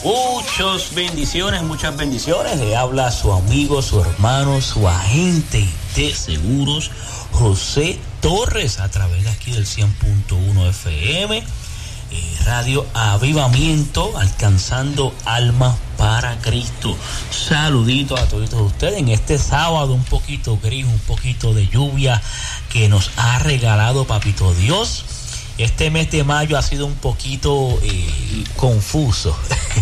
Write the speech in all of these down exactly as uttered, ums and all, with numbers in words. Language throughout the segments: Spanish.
Muchas bendiciones, muchas bendiciones. Le habla su amigo, su hermano, su agente de seguros, José Torres, a través de aquí del cien punto uno F M, eh, Radio Avivamiento, alcanzando almas para Cristo. Saluditos a todos ustedes en este sábado un poquito gris, un poquito de lluvia que nos ha regalado Papito Dios. Este mes de mayo ha sido un poquito eh, confuso.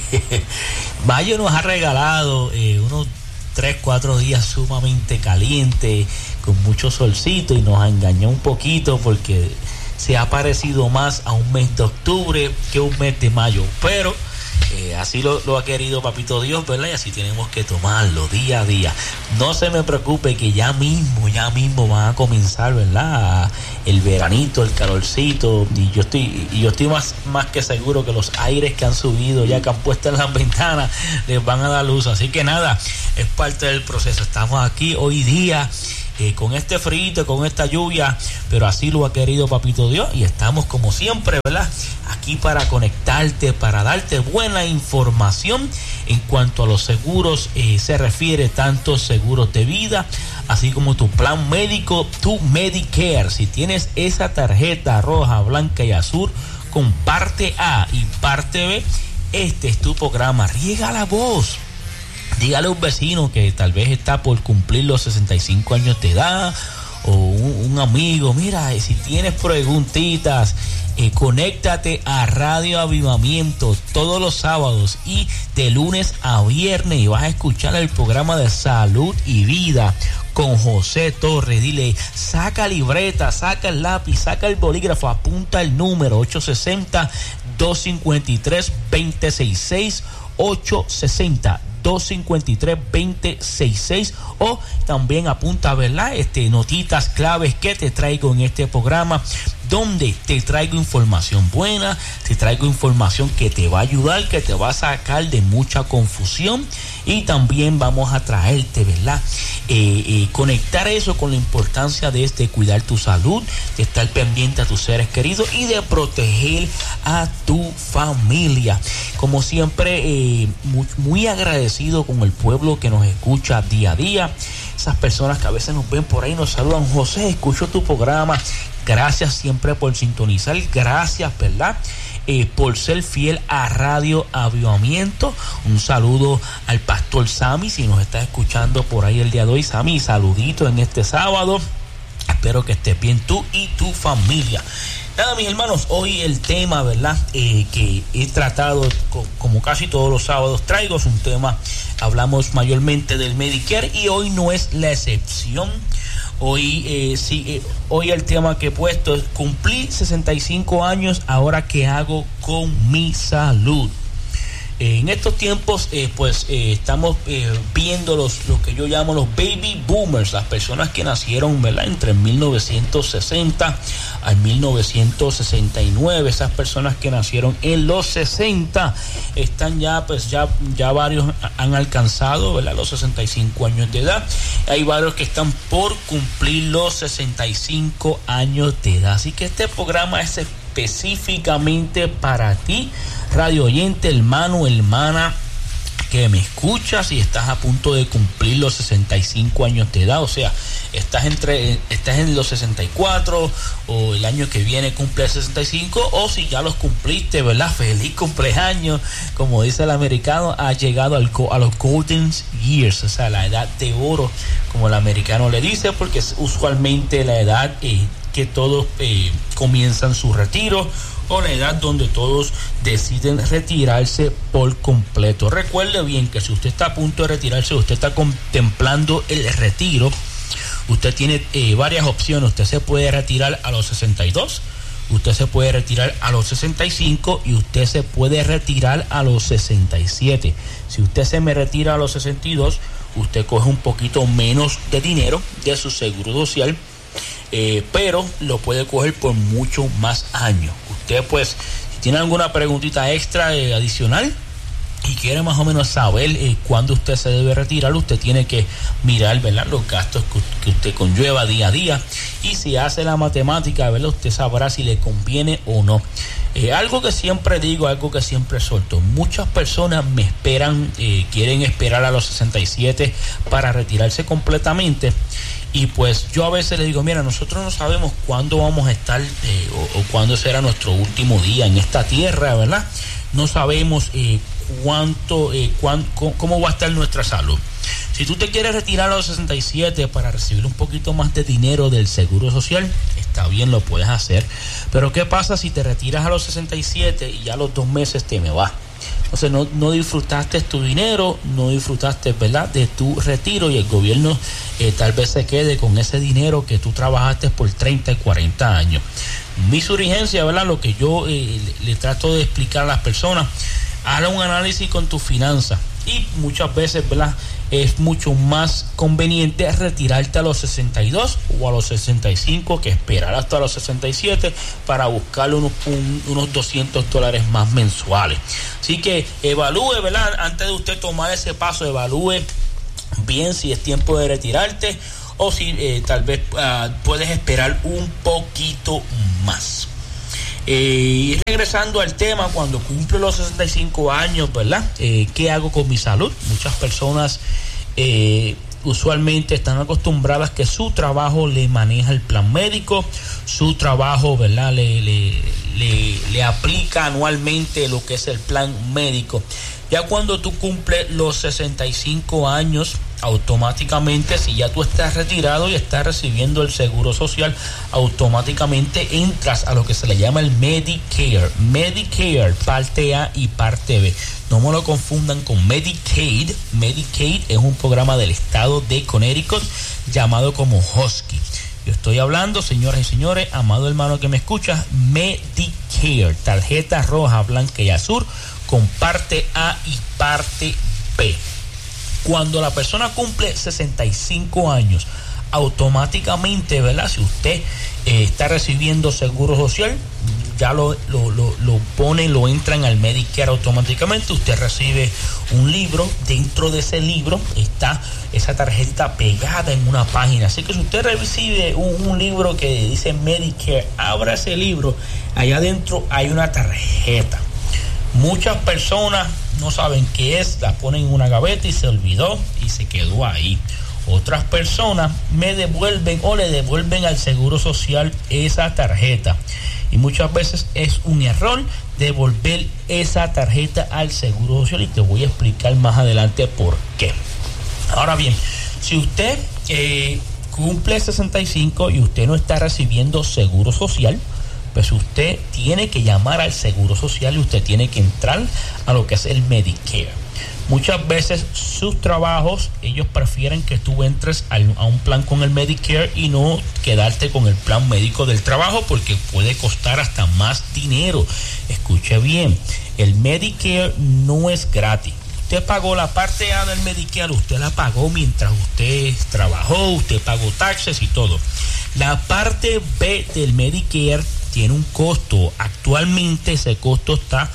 Mayo nos ha regalado eh, unos tres, cuatro días sumamente calientes, con mucho solcito, y nos ha engañado un poquito porque se ha parecido más a un mes de octubre que un mes de mayo. Pero eh, así lo, lo ha querido Papito Dios, ¿verdad? Y así tenemos que tomarlo día a día. No se me preocupe que ya mismo, ya mismo van a comenzar, ¿verdad? El veranito, el calorcito, y yo estoy, y yo estoy más, más que seguro que los aires que han subido, ya que han puesto en las ventanas, les van a dar luz. Así que nada, es parte del proceso. Estamos aquí hoy día eh, con este frío, con esta lluvia, pero así lo ha querido Papito Dios, y estamos como siempre, ¿verdad? Aquí para conectarte, para darte buena información en cuanto a los seguros eh, se refiere, tanto seguros de vida, así como tu plan médico, tu Medicare. Si tienes esa tarjeta roja, blanca y azul con parte A y parte B, este es tu programa. Riega la voz. Dígale a un vecino que tal vez está por cumplir los sesenta y cinco años de edad, o un, un amigo. Mira, si tienes preguntitas, eh, conéctate a Radio Avivamiento todos los sábados y de lunes a viernes, y vas a escuchar el programa de Salud y Vida con José Torres. Dile, saca libreta, saca el lápiz, saca el bolígrafo, apunta el número ocho seis cero, dos cinco tres, dos seis seis, ocho seis cero, dos cinco tres, dos seis seis, o también apunta, ¿verdad? Este, notitas claves que te traigo en este programa, donde te traigo información buena, te traigo información que te va a ayudar, que te va a sacar de mucha confusión, y también vamos a traerte, ¿verdad? Eh, eh, conectar eso con la importancia de este, cuidar tu salud, de estar pendiente a tus seres queridos y de proteger a tu familia. Como siempre, eh, muy, muy agradecido con el pueblo que nos escucha día a día. Esas personas que a veces nos ven por ahí, nos saludan: José, escucho tu programa. Gracias siempre por sintonizar, gracias, ¿verdad? Eh, por ser fiel a Radio Avivamiento. Un saludo al pastor Sammy, si nos está escuchando por ahí el día de hoy. Sammy, saludito en este sábado. Espero que estés bien tú y tu familia. Nada, mis hermanos, hoy el tema, ¿verdad? Eh, que he tratado, co- como casi todos los sábados, traigo un tema. Hablamos mayormente del Medicare, y hoy no es la excepción. Hoy, eh, sí, eh, hoy el tema que he puesto es: cumplí sesenta y cinco años, ahora qué hago con mi salud. Eh, en estos tiempos, eh, pues eh, estamos eh, viendo los, lo que yo llamo los baby boomers, las personas que nacieron, ¿verdad?, entre mil novecientos sesenta al mil novecientos sesenta y nueve. Esas personas que nacieron en los sesenta están ya, pues ya, ya varios han alcanzado, ¿verdad?, los sesenta y cinco años de edad. Hay varios que están por cumplir los sesenta y cinco años de edad. Así que este programa es específicamente para ti, radio oyente, hermano, hermana, que me escuchas y estás a punto de cumplir los sesenta y cinco años de edad. O sea, estás entre estás en los sesenta y cuatro, o el año que viene cumple sesenta y cinco, o si ya los cumpliste, ¿verdad? Feliz cumpleaños. Como dice el americano, ha llegado al, a los golden years, o sea, la edad de oro, como el americano le dice, porque es usualmente la edad eh, que todos eh, comienzan su retiro, o la edad donde todos deciden retirarse por completo. Recuerde bien que si usted está a punto de retirarse, usted está contemplando el retiro, usted tiene eh, varias opciones. Usted se puede retirar a los sesenta y dos, usted se puede retirar a los sesenta y cinco, y usted se puede retirar a los sesenta y siete. Si usted se me retira a los sesenta y dos, usted coge un poquito menos de dinero de su seguro social, eh, pero lo puede coger por mucho más años. Usted, pues, si tiene alguna preguntita extra eh, adicional, y quiere más o menos saber eh, cuándo usted se debe retirar, usted tiene que mirar, ¿verdad?, los gastos que, que usted conlleva día a día, y si hace la matemática, ¿verdad?, usted sabrá si le conviene o no. Eh, algo que siempre digo, algo que siempre suelto, muchas personas me esperan, eh, quieren esperar a los sesenta y siete para retirarse completamente, y pues yo a veces le digo, mira, nosotros no sabemos cuándo vamos a estar eh, o, o cuándo será nuestro último día en esta tierra, ¿verdad? No sabemos eh, cuánto, eh, cuán, cómo, cómo va a estar nuestra salud. Si tú te quieres retirar a los sesenta y siete para recibir un poquito más de dinero del Seguro Social, está bien, lo puedes hacer. Pero ¿qué pasa si te retiras a los sesenta y siete y ya a los dos meses te me vas? Entonces no, no disfrutaste tu dinero, no disfrutaste, ¿verdad?, de tu retiro, y el gobierno eh, tal vez se quede con ese dinero que tú trabajaste por treinta y cuarenta años. Mi sugerencia, ¿verdad?, lo que yo eh, le, le trato de explicar a las personas, haga un análisis con tus finanzas, y muchas veces, ¿verdad?, es mucho más conveniente retirarte a los sesenta y dos o a los sesenta y cinco que esperar hasta los sesenta y siete para buscar unos, un, unos doscientos dólares más mensuales. Así que evalúe, ¿verdad?, antes de usted tomar ese paso, evalúe bien si es tiempo de retirarte o si eh, tal vez uh, puedes esperar un poquito más. Eh, y regresando al tema, cuando cumplo los sesenta y cinco años, ¿verdad? Eh, ¿Qué hago con mi salud? Muchas personas eh, usualmente están acostumbradas que su trabajo le maneja el plan médico, su trabajo, ¿verdad?, le, le, le, le aplica anualmente lo que es el plan médico. Ya cuando tú cumples los sesenta y cinco años, automáticamente, si ya tú estás retirado y estás recibiendo el Seguro Social, automáticamente entras a lo que se le llama el Medicare. Medicare, parte A y parte B. No me lo confundan con Medicaid. Medicaid es un programa del estado de Connecticut llamado como Husky. Yo estoy hablando, señoras y señores, amado hermano que me escuchas, Medicare, tarjeta roja, blanca y azul, con parte A y parte B. Cuando la persona cumple sesenta y cinco años, automáticamente, ¿verdad?, si usted eh, está recibiendo Seguro Social, ya lo, lo, lo, lo ponen, lo entran al Medicare automáticamente. Usted recibe un libro, dentro de ese libro está esa tarjeta pegada en una página. Así que si usted recibe un, un libro que dice Medicare, abra ese libro, allá adentro hay una tarjeta. Muchas personas no saben qué es, la ponen en una gaveta y se olvidó y se quedó ahí. Otras personas me devuelven o le devuelven al Seguro Social esa tarjeta. Y muchas veces es un error devolver esa tarjeta al Seguro Social, y te voy a explicar más adelante por qué. Ahora bien, si usted eh, cumple sesenta y cinco y usted no está recibiendo Seguro Social, pues usted tiene que llamar al Seguro Social y usted tiene que entrar a lo que es el Medicare. Muchas veces sus trabajos, ellos prefieren que tú entres a un plan con el Medicare y no quedarte con el plan médico del trabajo, porque puede costar hasta más dinero. Escuche bien, el Medicare no es gratis. Usted pagó la parte A del Medicare, usted la pagó mientras usted trabajó, usted pagó taxes y todo. La parte B del Medicare tiene un costo. Actualmente ese costo está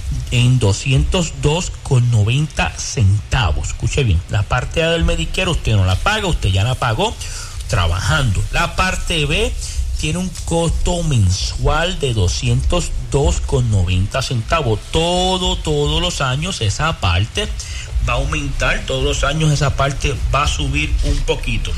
en doscientos dos con noventa centavos. Escuche bien, la parte A del Medicare usted no la paga, usted ya la pagó trabajando. La parte B tiene un costo mensual de doscientos dos con noventa centavos. Todo, todos los años esa parte va a aumentar, todos los años esa parte va a subir un poquito.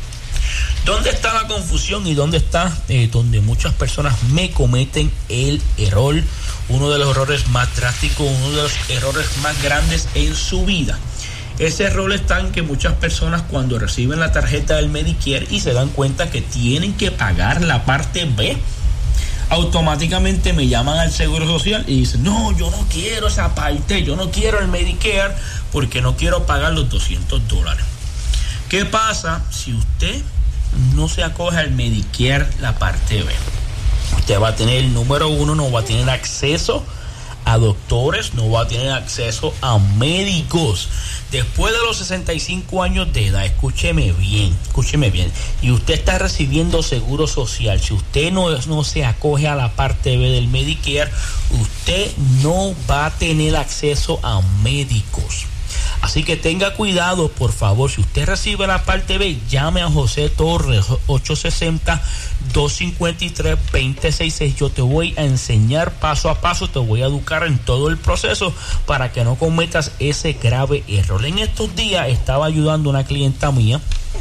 ¿Dónde está la confusión y dónde está eh, donde muchas personas me cometen el error? Uno de los errores más drásticos, uno de los errores más grandes en su vida. Ese error está en que muchas personas, cuando reciben la tarjeta del Medicare y se dan cuenta que tienen que pagar la parte B, automáticamente me llaman al Seguro Social y dicen, no, yo no quiero esa parte, yo no quiero el Medicare porque no quiero pagar los doscientos dólares. ¿Qué pasa si usted no se acoge al Medicare la parte B? Usted va a tener, número uno, no va a tener acceso a a doctores, no va a tener acceso a médicos. Después de los sesenta y cinco años de edad, escúcheme bien, escúcheme bien, y usted está recibiendo seguro social, si usted no, no se acoge a la parte B del Medicare, usted no va a tener acceso a médicos. Así que tenga cuidado, por favor. Si usted recibe la parte B, llame a José Torres, ocho seis cero, dos cinco tres, dos cero seis seis. Yo te voy a enseñar paso a paso, te voy a educar en todo el proceso para que no cometas ese grave error. En estos días estaba ayudando a una clienta mía.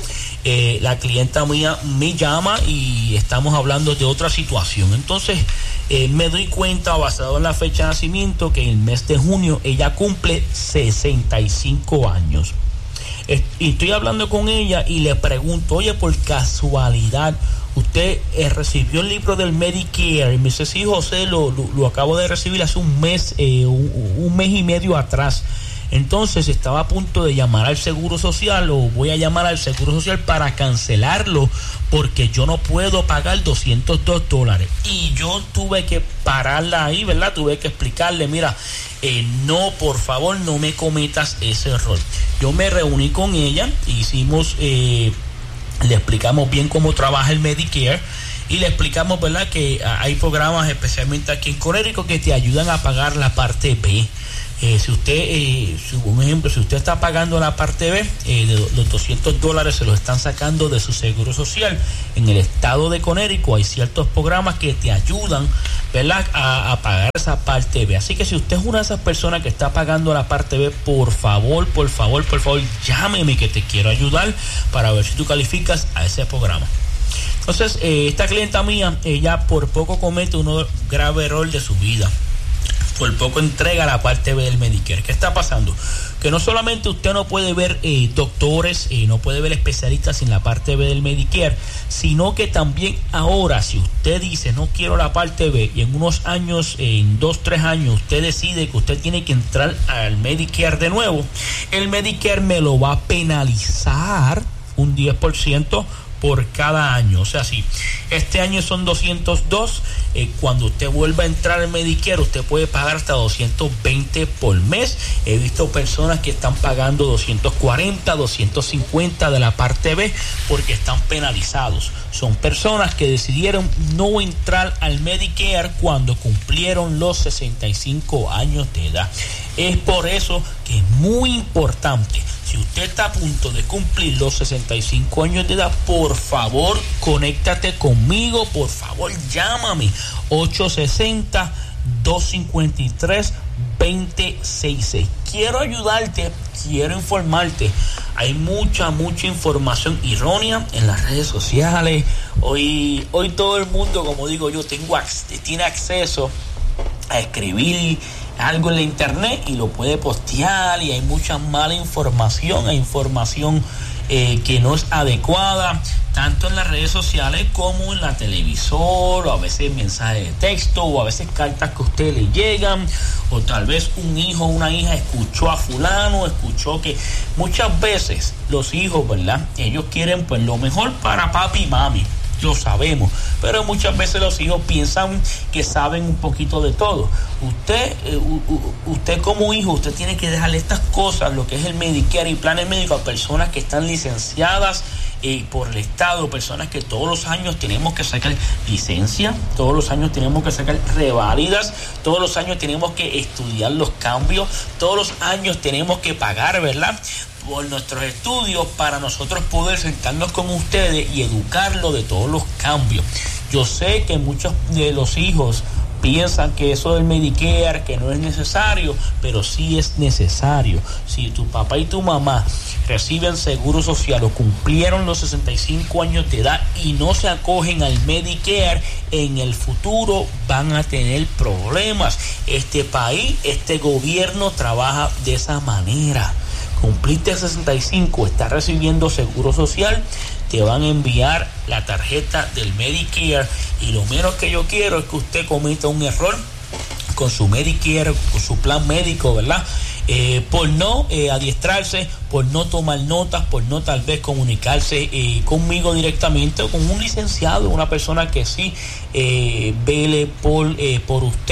Eh, la clienta mía me llama y estamos hablando de otra situación. Entonces eh, me doy cuenta, basado en la fecha de nacimiento, que en el mes de junio ella cumple sesenta y cinco años. Eh, y estoy hablando con ella y le pregunto, oye, por casualidad, ¿usted eh, recibió el libro del Medicare? Y me dice, sí, José, lo, lo, lo acabo de recibir hace un mes, eh, un, un mes y medio atrás. Entonces estaba a punto de llamar al Seguro Social, o voy a llamar al Seguro Social para cancelarlo, porque yo no puedo pagar doscientos dos dólares. Y yo tuve que pararla ahí, ¿verdad? Tuve que explicarle, mira, eh, no, por favor, no me cometas ese error. Yo me reuní con ella, hicimos, eh, le explicamos bien cómo trabaja el Medicare, y le explicamos, ¿verdad?, que hay programas, especialmente aquí en Connecticut, que te ayudan a pagar la parte B. Eh, si usted, eh, si, un ejemplo, si usted está pagando la parte B, eh, de los doscientos dólares se los están sacando de su seguro social. En el estado de Connecticut hay ciertos programas que te ayudan, ¿verdad?, a, a pagar esa parte B. Así que si usted es una de esas personas que está pagando la parte B, por favor, por favor, por favor, llámeme, que te quiero ayudar para ver si tú calificas a ese programa. Entonces, eh, esta clienta mía, ella por poco comete un grave error de su vida. Por poco entrega la parte B del Medicare. ¿Qué está pasando? Que no solamente usted no puede ver eh, doctores, eh, no puede ver especialistas en la parte B del Medicare, sino que también ahora, si usted dice no quiero la parte B, y en unos años, en dos, tres años, usted decide que usted tiene que entrar al Medicare de nuevo, el Medicare me lo va a penalizar un diez por ciento por cada año. O sea, si este año son doscientos dos, eh, cuando usted vuelva a entrar al Medicare, usted puede pagar hasta doscientos veinte por mes. He visto personas que están pagando doscientos cuarenta, doscientos cincuenta de la parte B porque están penalizados. Son personas que decidieron no entrar al Medicare cuando cumplieron los sesenta y cinco años de edad. Es por eso que es muy importante, si usted está a punto de cumplir los sesenta y cinco años de edad, por favor, conéctate conmigo, por favor, llámame ocho seis cero, dos cinco tres, dos cero seis seis. Quiero ayudarte, quiero informarte. Hay mucha, mucha información errónea en las redes sociales. Hoy, hoy todo el mundo, como digo yo, tengo, tiene acceso a escribir algo en la internet y lo puede postear, y hay mucha mala información, hay información eh, que no es adecuada, tanto en las redes sociales como en la televisor, o a veces mensajes de texto, o a veces cartas que a usted le llegan, o tal vez un hijo o una hija escuchó a fulano, escuchó que muchas veces los hijos, ¿verdad?, ellos quieren pues lo mejor para papi y mami. Lo sabemos, pero muchas veces los hijos piensan que saben un poquito de todo. Usted, eh, usted como hijo, usted tiene que dejarle estas cosas, lo que es el Medicare y planes médicos, a personas que están licenciadas eh, por el Estado, personas que todos los años tenemos que sacar licencia, todos los años tenemos que sacar reválidas, todos los años tenemos que estudiar los cambios, todos los años tenemos que pagar, ¿verdad?, por nuestros estudios, para nosotros poder sentarnos con ustedes y educarlos de todos los cambios. Yo sé que muchos de los hijos piensan que eso del Medicare, que no es necesario, pero sí es necesario. Si tu papá y tu mamá reciben seguro social o cumplieron los sesenta y cinco años de edad y no se acogen al Medicare, en el futuro van a tener problemas. Este país, este gobierno trabaja de esa manera. Cumpliste sesenta y cinco, estás recibiendo seguro social, te van a enviar la tarjeta del Medicare, y lo menos que yo quiero es que usted cometa un error con su Medicare, con su plan médico, ¿verdad? Eh, por no eh, adiestrarse, por no tomar notas, por no tal vez comunicarse eh, conmigo directamente, o con un licenciado, una persona que sí eh, vele por, eh, por usted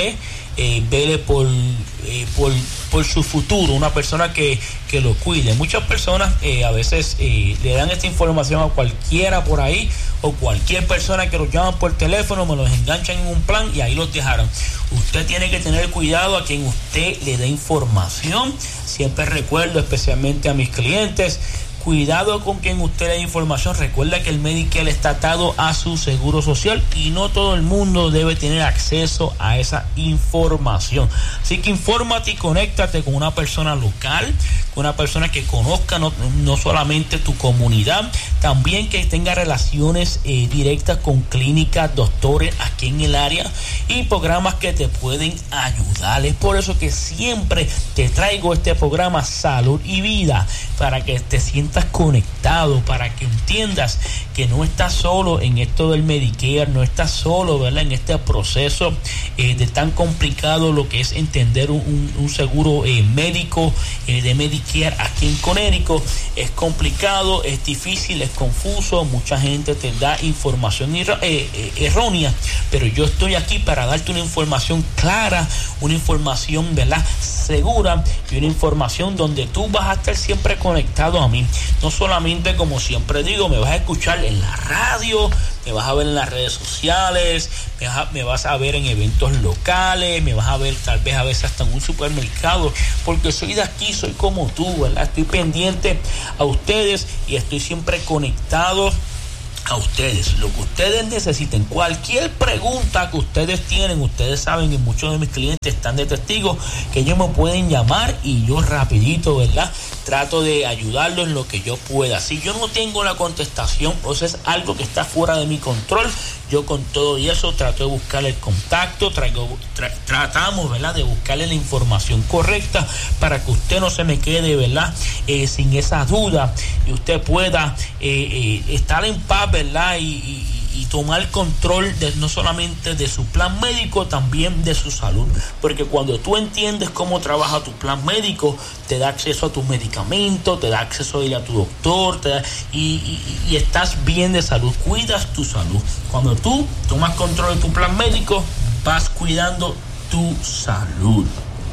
eh, vele por, eh, por, por su futuro, una persona que, que lo cuide. Muchas personas eh, a veces eh, le dan esta información a cualquiera por ahí, o cualquier persona que los llaman por teléfono, me los enganchan en un plan y ahí los dejaron. Usted tiene que tener cuidado a quien usted le dé información. Siempre recuerdo, especialmente a mis clientes, cuidado con quien usted le dé información. Recuerda que el Medicare está atado a su seguro social y no todo el mundo debe tener acceso a esa información. Así que infórmate y conéctate con una persona local, con una persona que conozca no, no solamente tu comunidad, también que tenga relaciones eh, directas con clínicas, doctores aquí en el área y programas que te pueden ayudar. Es por eso que siempre te traigo este programa Salud y Vida, para que te sientas conectado, para que entiendas que no estás solo en esto del Medicare, no estás solo, ¿verdad?, en este proceso eh, de tan complicado lo que es entender un, un seguro eh, médico eh, de Medicare aquí en Connecticut. Es complicado, es difícil, es confuso, mucha gente te da información er- eh, eh, errónea, pero yo estoy aquí para darte una información clara, una información, ¿verdad?, segura, y una información donde tú vas a estar siempre conectado a mí. No solamente, como siempre digo, me vas a escuchar en la radio, me vas a ver en las redes sociales, me vas, a, me vas a ver en eventos locales, me vas a ver tal vez a veces hasta en un supermercado, porque soy de aquí, soy como tú, ¿verdad? Estoy pendiente a ustedes y estoy siempre conectado a ustedes, lo que ustedes necesiten, cualquier pregunta que ustedes tienen. Ustedes saben que muchos de mis clientes están de testigos que ellos me pueden llamar y yo rapidito, ¿verdad?, trato de ayudarlos en lo que yo pueda. Si yo no tengo la contestación, pues es algo que está fuera de mi control. Yo con todo y eso trato de buscar el contacto, traigo, tra- tratamos, ¿verdad?, de buscarle la información correcta para que usted no se me quede, ¿verdad?, eh, sin esa duda, y usted pueda eh, eh, estar en paz, ¿verdad?, y, y, y tomar control de, no solamente de su plan médico, también de su salud, porque cuando tú entiendes cómo trabaja tu plan médico, te da acceso a tus medicamentos, te da acceso a ir a tu doctor, te da, y, y, y estás bien de salud, cuidas tu salud. Cuando tú tomas control de tu plan médico, vas cuidando tu salud.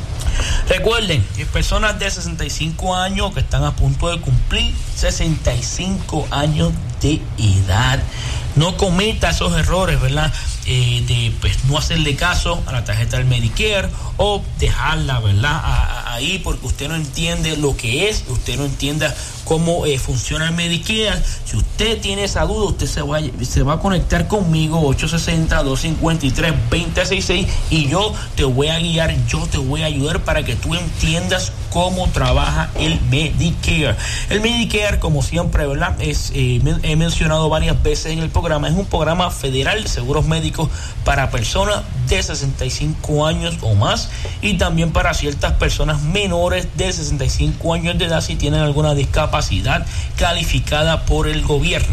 Recuerden que personas de sesenta y cinco años que están a punto de cumplir sesenta y cinco años de edad, no cometa esos errores, ¿verdad?, eh, de pues no hacerle caso a la tarjeta del Medicare o dejarla, ¿verdad?, a, a, ahí porque usted no entiende lo que es, usted no entienda cómo eh, funciona el Medicare. Si usted tiene esa duda, usted se va, se va a conectar conmigo, ocho seis cero, dos cinco tres, dos cero seis seis, y yo te voy a guiar, yo te voy a ayudar para que tú entiendas cómo trabaja el Medicare. El Medicare, como siempre, ¿verdad?, es, eh, he mencionado varias veces en el programa, es un programa federal de seguros médicos para personas de sesenta y cinco años o más, y también para ciertas personas menores de sesenta y cinco años de edad si tienen alguna discapacidad calificada por el gobierno.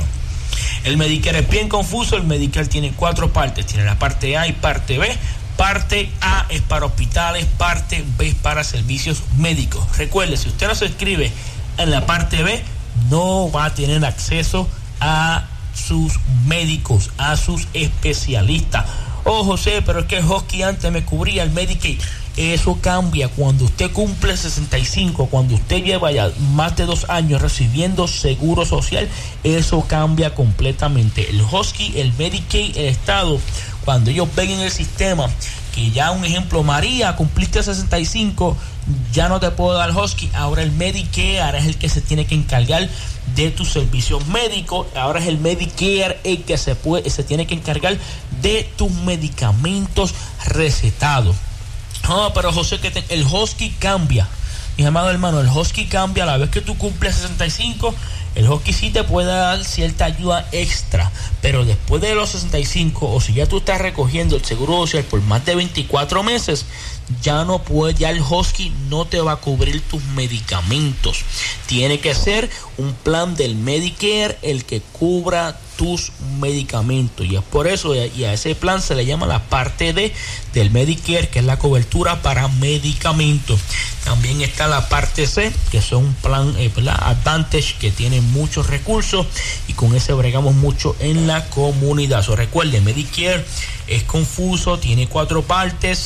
El Medicare es bien confuso. El Medicare tiene cuatro partes, tiene la parte A y parte B. Parte A es para hospitales, parte B es para servicios médicos. Recuerde, si usted no se inscribe en la parte B, no va a tener acceso a sus médicos, a sus especialistas. Oh, José, pero es que el Husky antes me cubría el Medicaid. Eso cambia cuando usted cumple sesenta y cinco, cuando usted lleva ya más de dos años recibiendo seguro social. Eso cambia completamente. El Husky, el Medicaid, el Estado, cuando ellos ven en el sistema que ya, un ejemplo, María, cumpliste sesenta y cinco, ya no te puedo dar Husky. Ahora el Medicare, ahora es el que se tiene que encargar de tus servicios médicos. Ahora es el Medicare el que se puede, se tiene que encargar de tus medicamentos recetados. No, pero José, que te, el Husky cambia. Mi amado hermano, el Husky cambia a la vez que tú cumples sesenta y cinco. El Husky sí te puede dar cierta ayuda extra, pero después de los sesenta y cinco, o si ya tú estás recogiendo el seguro social por más de veinticuatro meses, ya no puede, ya el Husky no te va a cubrir tus medicamentos. Tiene que ser un plan del Medicare el que cubra tus medicamentos, y es por eso, y a ese plan se le llama la parte D del Medicare, que es la cobertura para medicamentos. También está la parte C, que son un plan eh, Advantage, que tiene muchos recursos, y con ese bregamos mucho en la comunidad. So, recuerden, Medicare es confuso, tiene cuatro partes.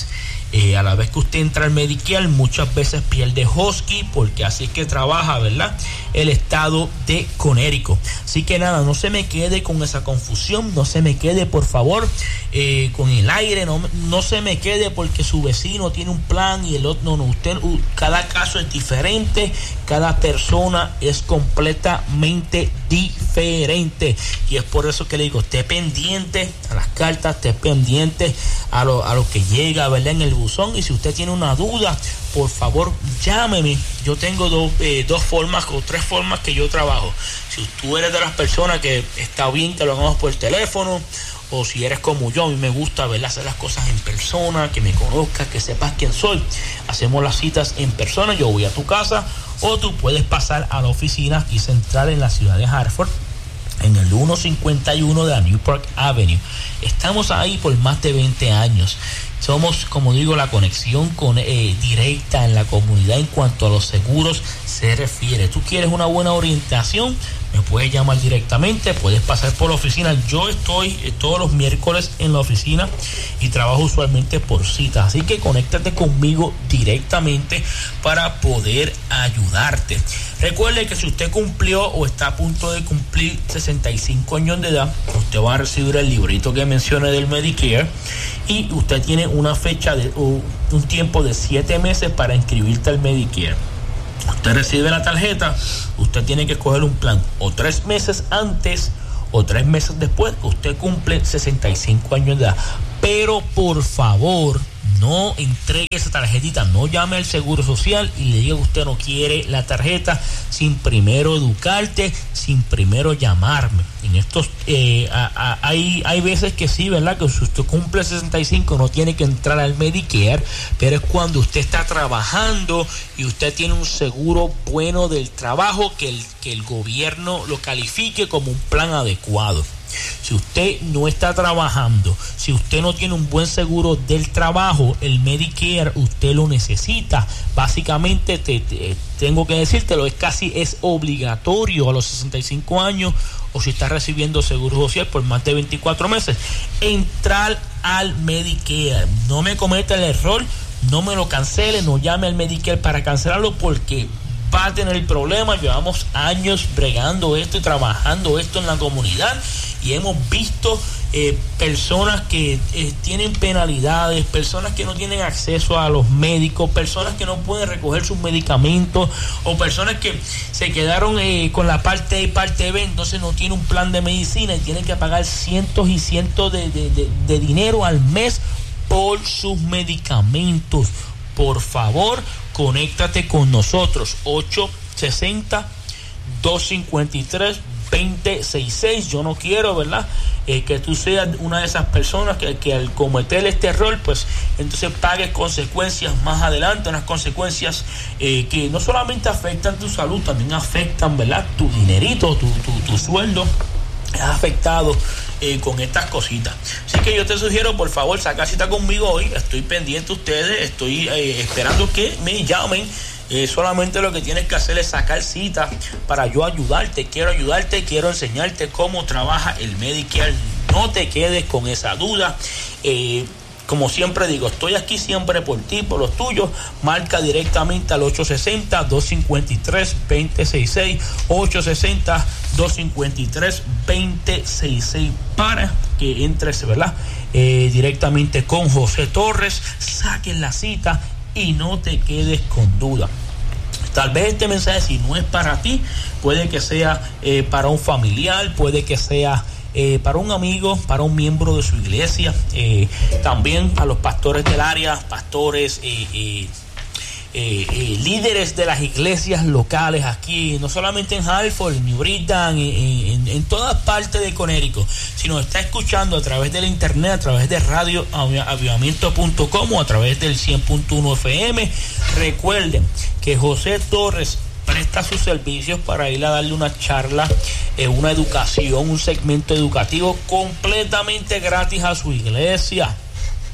Eh, a la vez que usted entra al Medicare, muchas veces pierde Husky, porque así es que trabaja, ¿verdad?, el estado de Connecticut. Así que nada, no se me quede con esa confusión, no se me quede, por favor, eh, con el aire, no, no se me quede porque su vecino tiene un plan y el otro no, no, usted, uh, cada caso es diferente, cada persona es completamente diferente, y es por eso que le digo, esté pendiente a las cartas, esté pendiente a lo, a lo que llega, ¿verdad?, en el buzón. Y si usted tiene una duda, por favor llámeme. Yo tengo dos, eh, dos formas o tres formas que yo trabajo. Si tú eres de las personas que está bien que lo hagamos por teléfono, o si eres como yo, a mí me gusta, ¿verdad?, hacer las cosas en persona, que me conozcas, que sepas quién soy. Hacemos las citas en persona, yo voy a tu casa, o tú puedes pasar a la oficina aquí central en la ciudad de Hartford, en el ciento cincuenta y uno de la Newport Avenue. Estamos ahí por más de veinte años. Somos, como digo, la conexión con, eh, directa en la comunidad en cuanto a los seguros se refiere. Tú quieres una buena orientación, me puedes llamar directamente, puedes pasar por la oficina. Yo estoy eh, todos los miércoles en la oficina y trabajo usualmente por cita, así que conéctate conmigo directamente para poder ayudarte. Recuerde que si usted cumplió o está a punto de cumplir sesenta y cinco años de edad, usted va a recibir el librito que mencioné del Medicare, y usted tiene una fecha de uh, un tiempo de siete meses para inscribirte al Medicare. Usted recibe la tarjeta, usted tiene que escoger un plan o tres meses antes o tres meses después que usted cumple sesenta y cinco años de edad. Pero por favor, no entregue esa tarjetita, no llame al Seguro Social y le diga que usted no quiere la tarjeta sin primero educarte, sin primero llamarme. En estos eh, a, a, hay, hay veces que sí, ¿verdad?, que si usted cumple sesenta y cinco no tiene que entrar al Medicare, pero es cuando usted está trabajando y usted tiene un seguro bueno del trabajo, que el, que el gobierno lo califique como un plan adecuado. Si usted no está trabajando, si usted no tiene un buen seguro del trabajo, el Medicare usted lo necesita. Básicamente, te, te, tengo que decírtelo, es casi es obligatorio a los sesenta y cinco años, o si está recibiendo seguro social por más de veinticuatro meses, entrar al Medicare. No me cometa el error, no me lo cancele, no llame al Medicare para cancelarlo, porque va a tener problemas. Llevamos años bregando esto y trabajando esto en la comunidad, y hemos visto eh, personas que eh, tienen penalidades, personas que no tienen acceso a los médicos, personas que no pueden recoger sus medicamentos, o personas que se quedaron eh, con la parte A y parte B, entonces no tienen un plan de medicina y tienen que pagar cientos y cientos de, de, de, de dinero al mes por sus medicamentos. Por favor, conéctate con nosotros, ocho sesenta, dos cincuenta y tres, veinte sesenta y seis. Yo no quiero, ¿verdad?, eh, que tú seas una de esas personas que, que al cometer este error, pues entonces pagues consecuencias más adelante, unas consecuencias eh, que no solamente afectan tu salud, también afectan, ¿verdad?, tu dinerito, tu, tu, tu sueldo es afectado eh, con estas cositas. Así que yo te sugiero, por favor, saca cita conmigo hoy. Estoy pendiente de ustedes, estoy eh, esperando que me llamen. Eh, solamente lo que tienes que hacer es sacar cita para yo ayudarte. Quiero ayudarte, quiero enseñarte cómo trabaja el Medicare. No te quedes con esa duda. Eh, Como siempre digo, estoy aquí siempre por ti, por los tuyos. Marca directamente al ocho sesenta, dos cincuenta y tres, veinte sesenta y seis, ocho sesenta, dos cincuenta y tres, veinte sesenta y seis, para que entres, ¿verdad?, eh, directamente con José Torres. Saquen la cita y no te quedes con duda. Tal vez este mensaje, si no es para ti, puede que sea eh, para un familiar, puede que sea Eh, para un amigo, para un miembro de su iglesia, eh, también a los pastores del área, pastores, eh, eh, eh, eh, líderes de las iglesias locales aquí, no solamente en Hartford, en New Britain, en, en, en todas partes de Connecticut. Si nos está escuchando a través del internet, a través de radio avivamiento punto com o a través del cien punto uno F M, recuerden que José Torres presta sus servicios para ir a darle una charla, eh, una educación, un segmento educativo completamente gratis a su iglesia.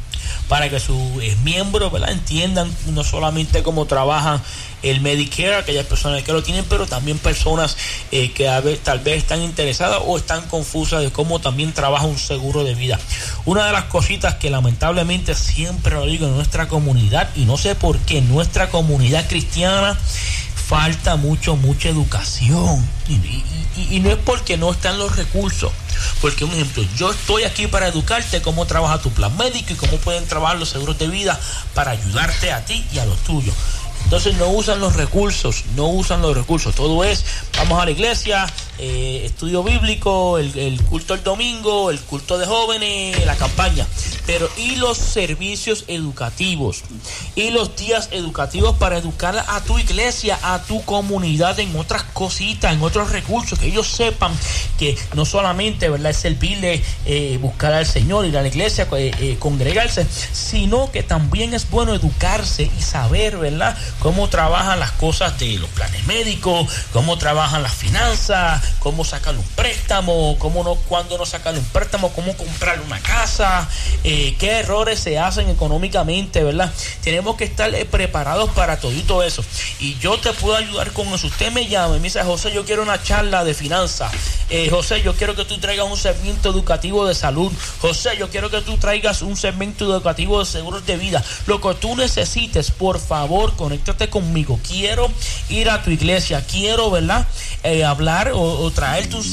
para que sus eh, miembros, ¿verdad?, entiendan no solamente cómo trabaja el Medicare, aquellas personas que lo tienen, pero también personas eh, que a ver, tal vez están interesadas o están confusas de cómo también trabaja un seguro de vida. Una de las cositas que lamentablemente siempre lo digo en nuestra comunidad, y no sé por qué, en nuestra comunidad cristiana falta mucho, mucha educación. Y, y, y, y no es porque no están los recursos. Porque, un ejemplo, yo estoy aquí para educarte cómo trabaja tu plan médico y cómo pueden trabajar los seguros de vida para ayudarte a ti y a los tuyos. Entonces no usan los recursos, no usan los recursos. Todo es, vamos a la iglesia, eh, estudio bíblico, el, el culto el domingo, el culto de jóvenes, la campaña. Pero y los servicios educativos, y los días educativos para educar a tu iglesia, a tu comunidad en otras cositas, en otros recursos, que ellos sepan que no solamente, ¿verdad?, es servirle, eh, buscar al Señor, ir a la iglesia, eh, eh, congregarse, sino que también es bueno educarse y saber, ¿verdad?, cómo trabajan las cosas de los planes médicos, cómo trabajan las finanzas, cómo sacar un préstamo, cómo no, cuándo no sacar un préstamo, cómo comprar una casa, eh, qué errores se hacen económicamente, ¿verdad? Tenemos que estar eh, preparados para todito eso. Y yo te puedo ayudar con eso. Usted me llama y me dice: José, yo quiero una charla de finanzas. Eh, José, yo quiero que tú traigas un segmento educativo de salud. José, yo quiero que tú traigas un segmento educativo de seguros de vida. Lo que tú necesites, por favor, conéctate conmigo. Quiero ir a tu iglesia, quiero, ¿verdad?, Eh, hablar o, o traerte un